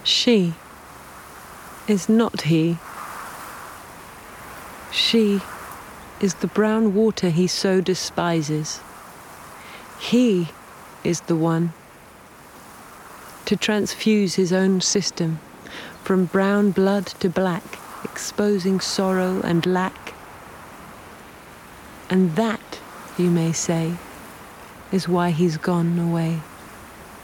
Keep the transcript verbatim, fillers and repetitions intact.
She is not he. She is the brown water he so despises. He is the one to transfuse his own system from brown blood to black, exposing sorrow and lack. And that, you may say, is why he's gone away.